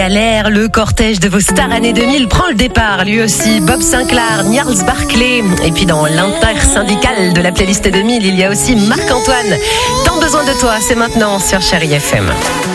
À l'air, le cortège de vos stars années 2000 prend le départ. Lui aussi, Bob Sinclair, Gnarls Barclay. Et puis dans l'intersyndicale de la playlist 2000, il y a aussi Marc-Antoine. Tant besoin de toi, c'est maintenant sur Chérie FM.